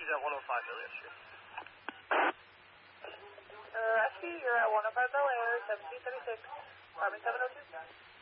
Rescue's at 105 Bel Air Street. Rescue, you're at 105 Bel Air, 1736, apartment 702.